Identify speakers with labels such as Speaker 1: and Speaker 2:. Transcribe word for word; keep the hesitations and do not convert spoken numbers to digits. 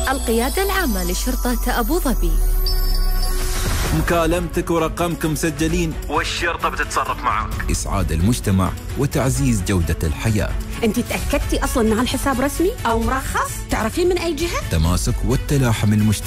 Speaker 1: القيادة العامة لشرطة أبو ظبي.
Speaker 2: مكالمتك ورقمك مسجلين والشرطة بتتصرف معك.
Speaker 3: إسعاد المجتمع وتعزيز جودة الحياة.
Speaker 4: أنت تأكدتي أصلاً أن هالحساب رسمي أو مرخص؟ تعرفين من أي جهة؟
Speaker 3: تماسك والتلاحم المجتمع